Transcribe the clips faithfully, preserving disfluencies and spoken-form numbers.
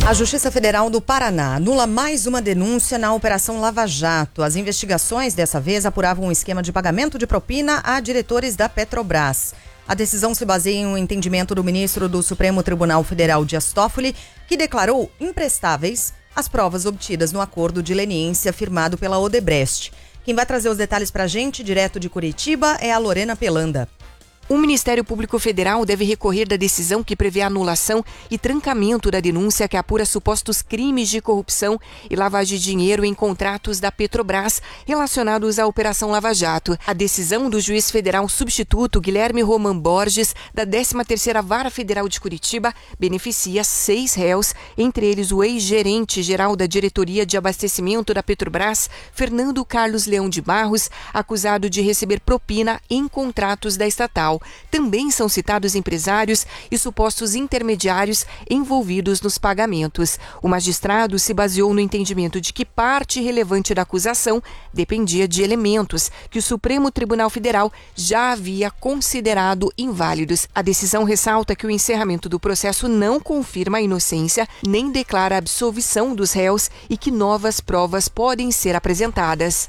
A Justiça Federal do Paraná anula mais uma denúncia na Operação Lava Jato. As investigações, dessa vez, apuravam um esquema de pagamento de propina a diretores da Petrobras. A decisão se baseia em um entendimento do ministro do Supremo Tribunal Federal, Dias Toffoli, que declarou imprestáveis as provas obtidas no acordo de leniência firmado pela Odebrecht. Quem vai trazer os detalhes para a gente, direto de Curitiba, é a Lorena Pelanda. O Ministério Público Federal deve recorrer da decisão que prevê a anulação e trancamento da denúncia que apura supostos crimes de corrupção e lavagem de dinheiro em contratos da Petrobras relacionados à Operação Lava Jato. A decisão do juiz federal substituto Guilherme Roman Borges, da décima terceira Vara Federal de Curitiba, beneficia seis réus, entre eles o ex-gerente geral da Diretoria de Abastecimento da Petrobras, Fernando Carlos Leão de Barros, acusado de receber propina em contratos da estatal. Também são citados empresários e supostos intermediários envolvidos nos pagamentos. O magistrado se baseou no entendimento de que parte relevante da acusação dependia de elementos que o Supremo Tribunal Federal já havia considerado inválidos. A decisão ressalta que o encerramento do processo não confirma a inocência nem declara a absolvição dos réus e que novas provas podem ser apresentadas.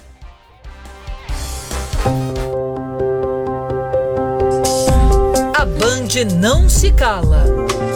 A Band não se cala.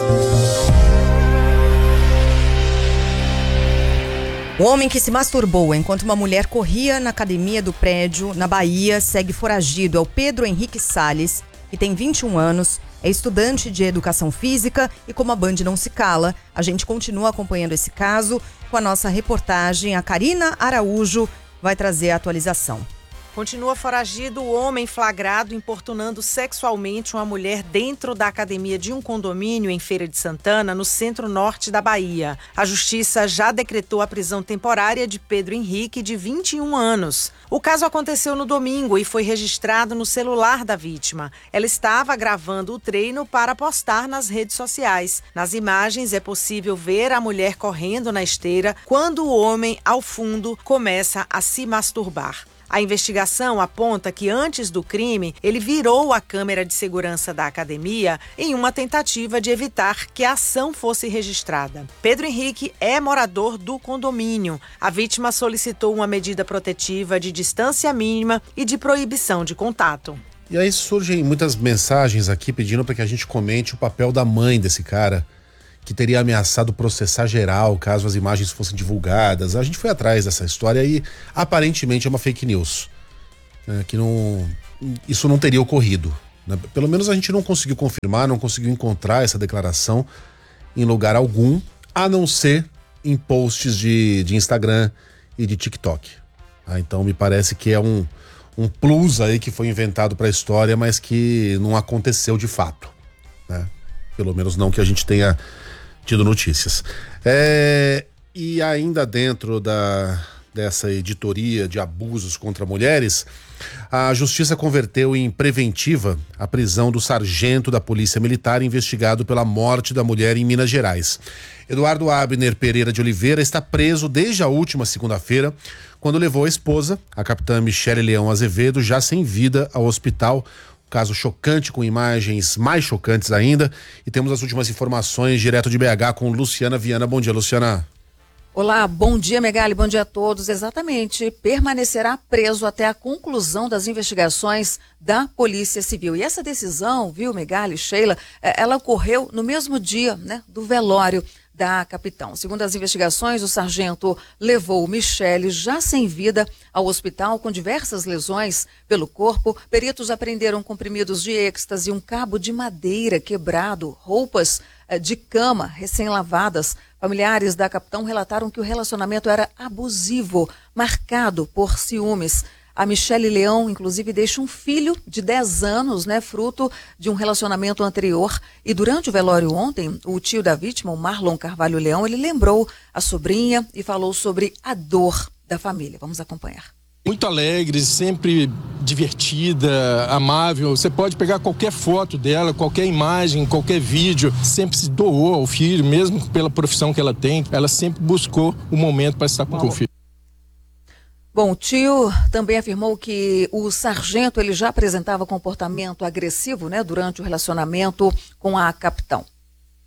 O homem que se masturbou enquanto uma mulher corria na academia do prédio, na Bahia, segue foragido. É o Pedro Henrique Salles, que tem vinte e um anos, é estudante de educação física e, como a Band não se cala, a gente continua acompanhando esse caso com a nossa reportagem. A Karina Araújo vai trazer a atualização. Continua foragido o homem flagrado importunando sexualmente uma mulher dentro da academia de um condomínio em Feira de Santana, no centro-norte da Bahia. A justiça já decretou a prisão temporária de Pedro Henrique, de vinte e um anos. O caso aconteceu no domingo e foi registrado no celular da vítima. Ela estava gravando o treino para postar nas redes sociais. Nas imagens é possível ver a mulher correndo na esteira quando o homem, ao fundo, começa a se masturbar. A investigação aponta que antes do crime, ele virou a câmera de segurança da academia em uma tentativa de evitar que a ação fosse registrada. Pedro Henrique é morador do condomínio. A vítima solicitou uma medida protetiva de distância mínima e de proibição de contato. E aí surgem muitas mensagens aqui pedindo para que a gente comente o papel da mãe desse cara, que teria ameaçado processar geral caso as imagens fossem divulgadas. A gente foi atrás dessa história e aparentemente é uma fake news, né, que não, isso não teria ocorrido, né? Pelo menos a gente não conseguiu confirmar, não conseguiu encontrar essa declaração em lugar algum, a não ser em posts de, de Instagram e de TikTok. Ah, então me parece que é um, um plus aí que foi inventado para a história, mas que não aconteceu de fato, né? Pelo menos não que a gente tenha tido notícias. É, e ainda dentro da, dessa editoria de abusos contra mulheres, a justiça converteu em preventiva a prisão do sargento da Polícia Militar investigado pela morte da mulher em Minas Gerais. Eduardo Abner Pereira de Oliveira está preso desde a última segunda-feira, quando levou a esposa, a capitã Michele Leão Azevedo, já sem vida, ao hospital. Caso chocante, com imagens mais chocantes ainda. E temos as últimas informações direto de B H com Luciana Viana. Bom dia, Luciana. Olá, bom dia, Megali, bom dia a todos. Exatamente, permanecerá preso até a conclusão das investigações da Polícia Civil. E essa decisão, viu, Megali, Sheila, ela ocorreu no mesmo dia, né, do velório da capitão. Segundo as investigações, o sargento levou Michele, já sem vida, ao hospital com diversas lesões pelo corpo. Peritos apreenderam comprimidos de êxtase, um cabo de madeira quebrado, roupas eh, de cama recém-lavadas. Familiares da capitão relataram que o relacionamento era abusivo, marcado por ciúmes. A Michele Leão, inclusive, deixa um filho de dez anos, né, fruto de um relacionamento anterior. E durante o velório ontem, o tio da vítima, o Marlon Carvalho Leão, ele lembrou a sobrinha e falou sobre a dor da família. Vamos acompanhar. Muito alegre, sempre divertida, amável. Você pode pegar qualquer foto dela, qualquer imagem, qualquer vídeo. Sempre se doou ao filho, mesmo pela profissão que ela tem. Ela sempre buscou o momento para estar com o filho. Bom, o tio também afirmou que o sargento ele já apresentava comportamento agressivo, né, durante o relacionamento com a capitão.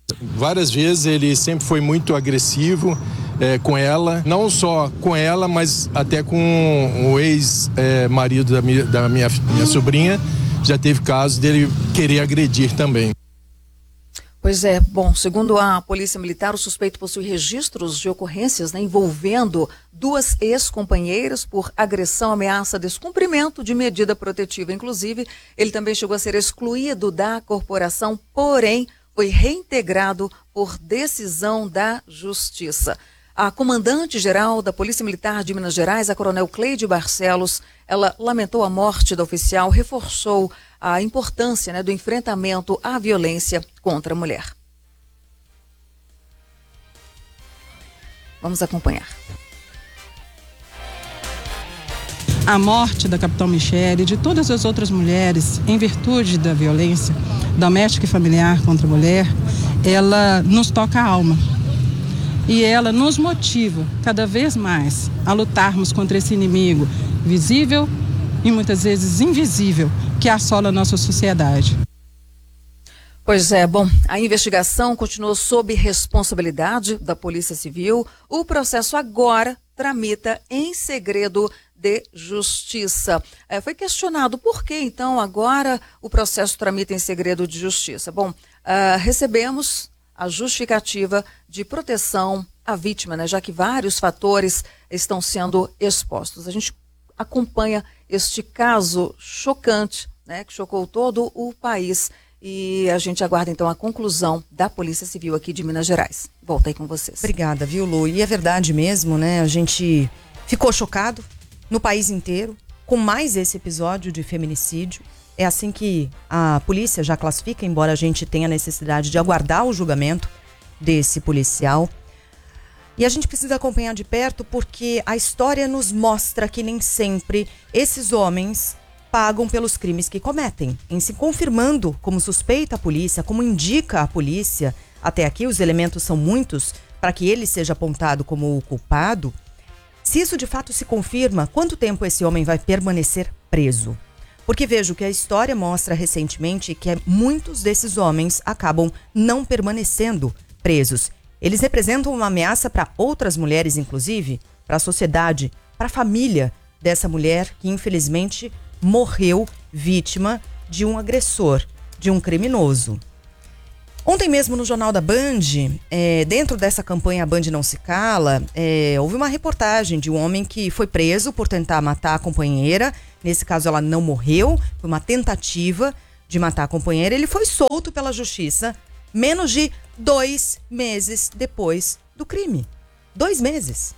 Várias vezes ele sempre foi muito agressivo é, com ela, não só com ela, mas até com o ex-marido é, da, minha, da minha, minha sobrinha. Já teve casos dele querer agredir também. Pois é, bom, segundo a Polícia Militar, o suspeito possui registros de ocorrências, né, envolvendo duas ex-companheiras por agressão, ameaça, descumprimento de medida protetiva. Inclusive, ele também chegou a ser excluído da corporação, porém foi reintegrado por decisão da Justiça. A comandante-geral da Polícia Militar de Minas Gerais, a coronel Cleide Barcelos, ela lamentou a morte da oficial, reforçou a importância, né, do enfrentamento à violência contra a mulher. Vamos acompanhar. A morte da capitã Michele e de todas as outras mulheres, em virtude da violência doméstica e familiar contra a mulher, ela nos toca a alma. E ela nos motiva cada vez mais a lutarmos contra esse inimigo visível e muitas vezes invisível que assola a nossa sociedade. Pois é, bom, a investigação continuou sob responsabilidade da Polícia Civil. O processo agora tramita em segredo de justiça. É, foi questionado por que, então, agora o processo tramita em segredo de justiça. Bom, uh, recebemos a justificativa de proteção à vítima, né, já que vários fatores estão sendo expostos. A gente acompanha este caso chocante, né, que chocou todo o país, e a gente aguarda então a conclusão da Polícia Civil aqui de Minas Gerais. Volta aí com vocês. Obrigada, viu, Lu? E é verdade mesmo, né? A gente ficou chocado no país inteiro com mais esse episódio de feminicídio. É assim que a polícia já classifica, embora a gente tenha necessidade de aguardar o julgamento desse policial. E a gente precisa acompanhar de perto porque a história nos mostra que nem sempre esses homens pagam pelos crimes que cometem. Em se confirmando como suspeita a polícia, como indica a polícia, até aqui os elementos são muitos para que ele seja apontado como o culpado. Se isso de fato se confirma, quanto tempo esse homem vai permanecer preso? Porque vejo que a história mostra recentemente que muitos desses homens acabam não permanecendo presos. Eles representam uma ameaça para outras mulheres, inclusive, para a sociedade, para a família dessa mulher que infelizmente morreu vítima de um agressor, de um criminoso. Ontem mesmo no Jornal da Band, é, dentro dessa campanha A Band Não Se Cala, é, houve uma reportagem de um homem que foi preso por tentar matar a companheira. Nesse caso ela não morreu, foi uma tentativa de matar a companheira. Ele foi solto pela justiça menos de dois meses depois do crime. Dois meses.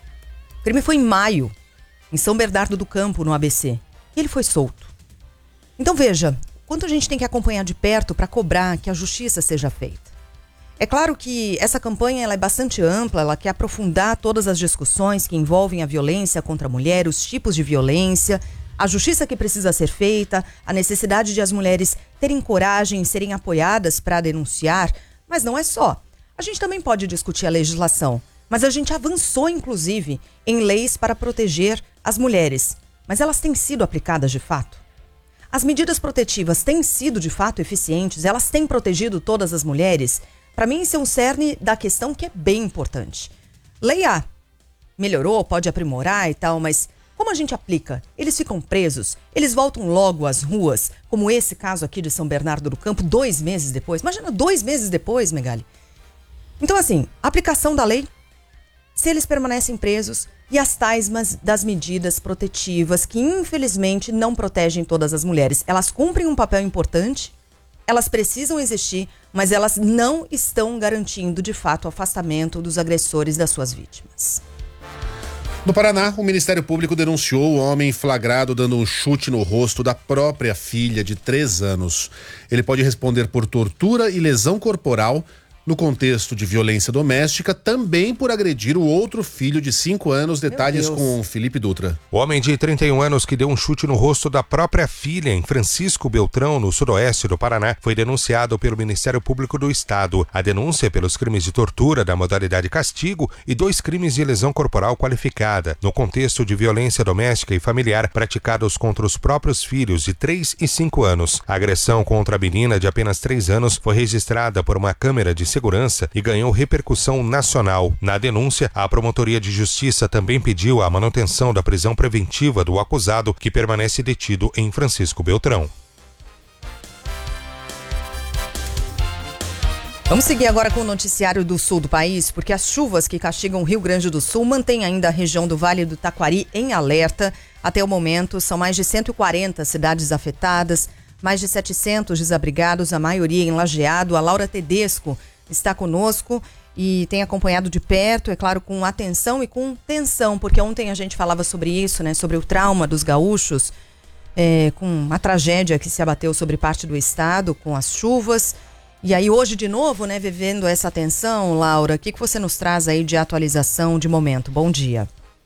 O crime foi em maio, em São Bernardo do Campo, no A B C. E ele foi solto. Então veja, quanto a gente tem que acompanhar de perto para cobrar que a justiça seja feita. É claro que essa campanha ela é bastante ampla, ela quer aprofundar todas as discussões que envolvem a violência contra a mulher, os tipos de violência, a justiça que precisa ser feita, a necessidade de as mulheres terem coragem e serem apoiadas para denunciar, mas não é só. A gente também pode discutir a legislação, mas a gente avançou inclusive em leis para proteger as mulheres, mas elas têm sido aplicadas de fato? As medidas protetivas têm sido de fato eficientes? Elas têm protegido todas as mulheres? Para mim, isso é um cerne da questão que é bem importante. Lei A melhorou, pode aprimorar e tal, mas como a gente aplica? Eles ficam presos? Eles voltam logo às ruas? Como esse caso aqui de São Bernardo do Campo, dois meses depois. Imagina, dois meses depois, Megali. Então, assim, a aplicação da lei, se eles permanecem presos, e as tais das medidas protetivas que infelizmente não protegem todas as mulheres. Elas cumprem um papel importante, elas precisam existir, mas elas não estão garantindo de fato o afastamento dos agressores das suas vítimas. No Paraná, o Ministério Público denunciou o homem flagrado dando um chute no rosto da própria filha de três anos. Ele pode responder por tortura e lesão corporal no contexto de violência doméstica, também por agredir o outro filho de cinco anos. Detalhes com Felipe Dutra. O homem de trinta e um anos que deu um chute no rosto da própria filha em Francisco Beltrão, no sudoeste do Paraná, foi denunciado pelo Ministério Público do Estado. A denúncia pelos crimes de tortura da modalidade castigo e dois crimes de lesão corporal qualificada, no contexto de violência doméstica e familiar praticados contra os próprios filhos de três e cinco anos. A agressão contra a menina de apenas três anos foi registrada por uma câmera de segurança segurança e ganhou repercussão nacional. Na denúncia, a Promotoria de Justiça também pediu a manutenção da prisão preventiva do acusado, que permanece detido em Francisco Beltrão. Vamos seguir agora com o noticiário do sul do país, porque as chuvas que castigam o Rio Grande do Sul mantêm ainda a região do Vale do Taquari em alerta. Até o momento, são mais de cento e quarenta cidades afetadas, mais de setecentos desabrigados, a maioria em Lajeado. A Laura Tedesco está conosco e tem acompanhado de perto, é claro, com atenção e com tensão, porque ontem a gente falava sobre isso, né, sobre o trauma dos gaúchos, é, com a tragédia que se abateu sobre parte do estado com as chuvas. E aí hoje de novo, né, vivendo essa tensão, Laura, o que, que você nos traz aí de atualização de momento? Bom dia.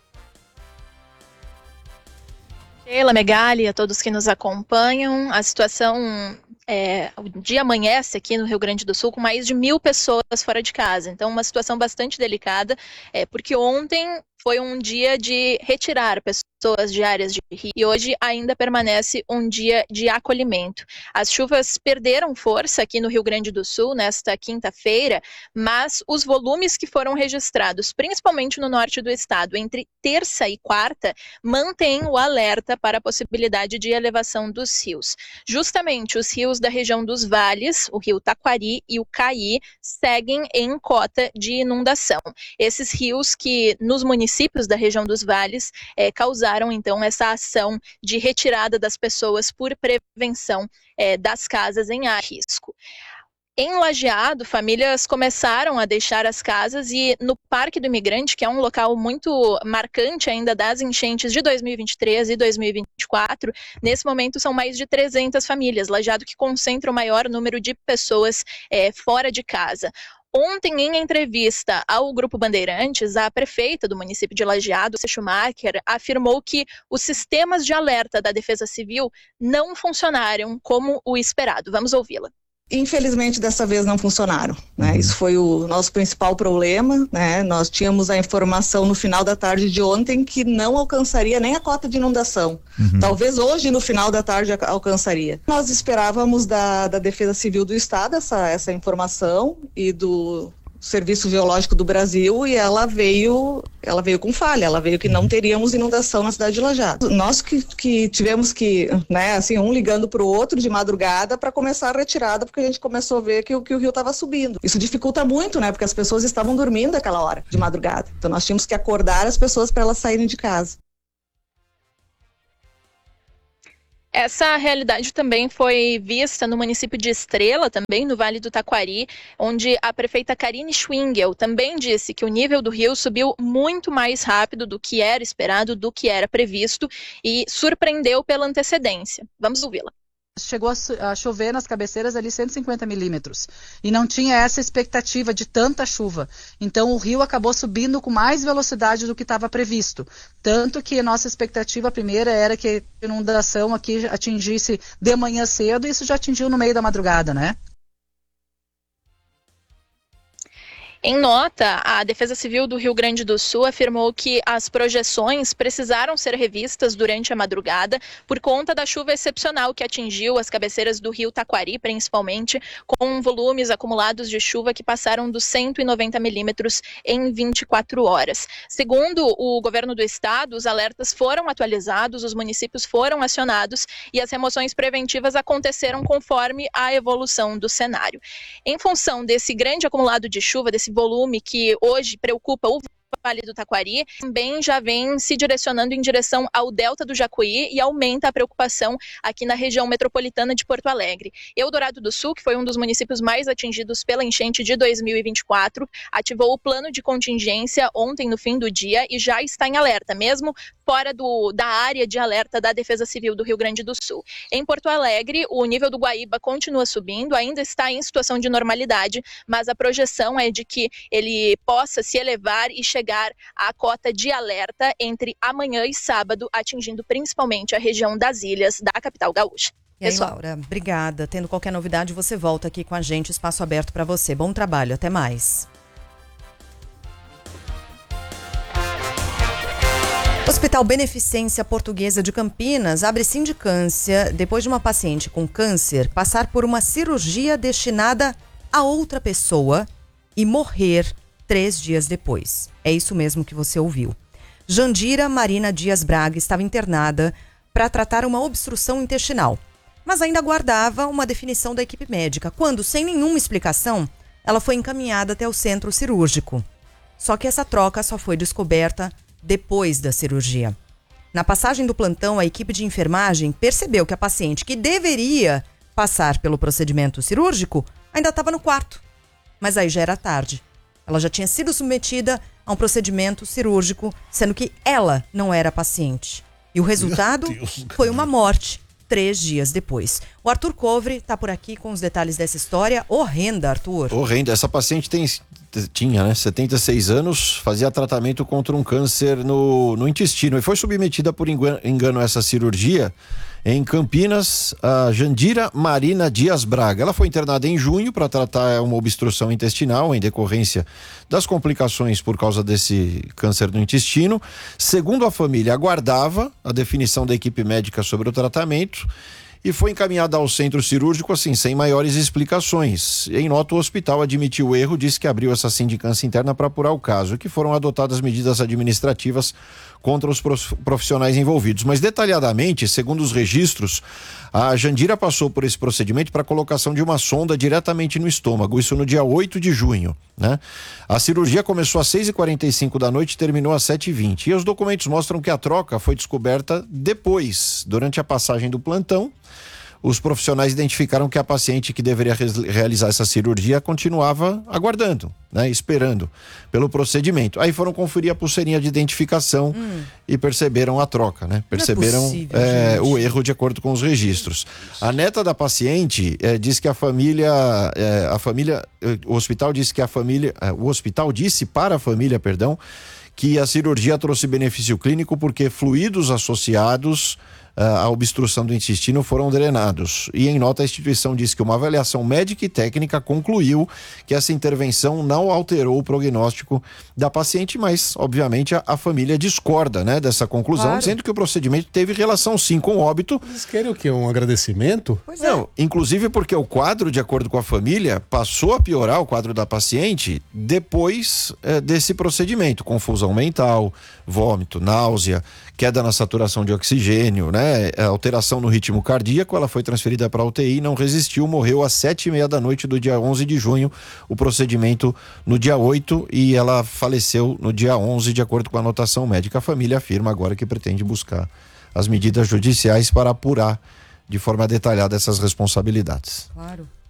Sheila, Megali, a todos que nos acompanham, a situação, é, o dia amanhece aqui no Rio Grande do Sul com mais de mil pessoas fora de casa, então uma situação bastante delicada, é, porque ontem foi um dia de retirar pessoas de áreas de rio e hoje ainda permanece um dia de acolhimento. As chuvas perderam força aqui no Rio Grande do Sul nesta quinta-feira, mas os volumes que foram registrados, principalmente no norte do estado, entre terça e quarta, mantêm o alerta para a possibilidade de elevação dos rios. Justamente os rios da região dos vales, o rio Taquari e o Caí, seguem em cota de inundação. Esses rios que nos municípios municípios da região dos vales é, causaram então essa ação de retirada das pessoas por prevenção é, das casas em risco. Em Lajeado, famílias começaram a deixar as casas e no Parque do Imigrante, que é um local muito marcante ainda das enchentes de dois mil e vinte e três e dois mil e vinte e quatro, nesse momento são mais de trezentas famílias. Lajeado que concentra o maior número de pessoas é, fora de casa. Ontem, em entrevista ao Grupo Bandeirantes, a prefeita do município de Lajeado, Schumacher, afirmou que os sistemas de alerta da Defesa Civil não funcionaram como o esperado. Vamos ouvi-la. Infelizmente, dessa vez não funcionaram, né? Isso foi o nosso principal problema, né? Nós tínhamos a informação no final da tarde de ontem que não alcançaria nem a cota de inundação. Uhum. Talvez hoje, no final da tarde, alcançaria. Nós esperávamos da, da Defesa Civil do Estado essa, essa informação e do Serviço Geológico do Brasil, e ela veio, ela veio com falha, ela veio que não teríamos inundação na cidade de Lajeado. Nós que, que tivemos que, né, assim, um ligando para o outro de madrugada para começar a retirada, porque a gente começou a ver que, que o rio estava subindo. Isso dificulta muito, né, porque as pessoas estavam dormindo aquela hora de madrugada. Então nós tínhamos que acordar as pessoas para elas saírem de casa. Essa realidade também foi vista no município de Estrela, também no Vale do Taquari, onde a prefeita Karine Schwingel também disse que o nível do rio subiu muito mais rápido do que era esperado, do que era previsto, e surpreendeu pela antecedência. Vamos ouvi-la. Chegou a chover nas cabeceiras ali cento e cinquenta milímetros e não tinha essa expectativa de tanta chuva. Então o rio acabou subindo com mais velocidade do que estava previsto. Tanto que a nossa expectativa primeira era que a inundação aqui atingisse de manhã cedo, e isso já atingiu no meio da madrugada, né? Em nota, a Defesa Civil do Rio Grande do Sul afirmou que as projeções precisaram ser revistas durante a madrugada por conta da chuva excepcional que atingiu as cabeceiras do rio Taquari, principalmente, com volumes acumulados de chuva que passaram dos cento e noventa milímetros em vinte e quatro horas. Segundo o governo do estado, os alertas foram atualizados, os municípios foram acionados e as remoções preventivas aconteceram conforme a evolução do cenário. Em função desse grande acumulado de chuva, desse volume que hoje preocupa o Vale do Taquari, também já vem se direcionando em direção ao Delta do Jacuí e aumenta a preocupação aqui na região metropolitana de Porto Alegre. Eldorado do Sul, que foi um dos municípios mais atingidos pela enchente de dois mil e vinte e quatro, ativou o plano de contingência ontem no fim do dia e já está em alerta, mesmo fora do, da área de alerta da Defesa Civil do Rio Grande do Sul. Em Porto Alegre, o nível do Guaíba continua subindo, ainda está em situação de normalidade, mas a projeção é de que ele possa se elevar e chegar à cota de alerta entre amanhã e sábado, atingindo principalmente a região das ilhas da capital gaúcha. E aí, Pessoal. Laura, obrigada. Tendo qualquer novidade, você volta aqui com a gente, espaço aberto para você. Bom trabalho, até mais. Hospital Beneficência Portuguesa de Campinas abre sindicância depois de uma paciente com câncer passar por uma cirurgia destinada a outra pessoa e morrer três dias depois. É isso mesmo que você ouviu. Jandira Marina Dias Braga estava internada para tratar uma obstrução intestinal, mas ainda aguardava uma definição da equipe médica, quando, sem nenhuma explicação, ela foi encaminhada até o centro cirúrgico. Só que essa troca só foi descoberta depois da cirurgia. Na passagem do plantão, a equipe de enfermagem percebeu que a paciente que deveria passar pelo procedimento cirúrgico ainda estava no quarto. Mas aí já era tarde. Ela já tinha sido submetida a um procedimento cirúrgico, sendo que ela não era paciente. E o resultado foi uma morte três dias depois. O Arthur Covre está por aqui com os detalhes dessa história horrenda, Arthur. Horrenda. Essa paciente tem, tinha né, setenta e seis anos, fazia tratamento contra um câncer no, no intestino e foi submetida por engano a essa cirurgia em Campinas, a Jandira Marina Dias Braga. Ela foi internada em junho para tratar uma obstrução intestinal em decorrência das complicações por causa desse câncer no intestino. Segundo a família, aguardava a definição da equipe médica sobre o tratamento e foi encaminhada ao centro cirúrgico assim, sem maiores explicações. Em nota, o hospital admitiu o erro, disse que abriu essa sindicância interna para apurar o caso, que foram adotadas medidas administrativas contra os profissionais envolvidos. Mas detalhadamente, segundo os registros, a Jandira passou por esse procedimento para colocação de uma sonda diretamente no estômago, isso no dia oito de junho, né? A cirurgia começou às seis e quarenta e cinco da noite e terminou às sete e vinte. E os documentos mostram que a troca foi descoberta depois, durante a passagem do plantão. Os profissionais identificaram que a paciente que deveria re- realizar essa cirurgia continuava aguardando, né, esperando pelo procedimento. Aí foram conferir a pulseirinha de identificação hum. e perceberam a troca, né? Perceberam Não é possível, é, o erro de acordo com os registros. A neta da paciente é, diz que a família, é, a família, o hospital disse que a família, é, o hospital disse para a família, perdão, que a cirurgia trouxe benefício clínico porque fluidos associados a obstrução do intestino foram drenados. E em nota, a instituição diz que uma avaliação médica e técnica concluiu que essa intervenção não alterou o prognóstico da paciente, mas obviamente a, a família discorda, né, dessa conclusão, claro, dizendo que o procedimento teve relação sim com o óbito. Eles querem o quê? Um agradecimento? Pois não, é. Inclusive porque o quadro, de acordo com a família, passou a piorar, o quadro da paciente, depois eh, desse procedimento. Confusão mental, vômito, náusea, queda na saturação de oxigênio, né? Alteração no ritmo cardíaco. Ela foi transferida para a U T I, não resistiu, morreu às sete e meia da noite do dia onze de junho, o procedimento no dia oito, e ela faleceu no dia onze, de acordo com a anotação médica. A família afirma agora que pretende buscar as medidas judiciais para apurar de forma detalhada essas responsabilidades. Claro.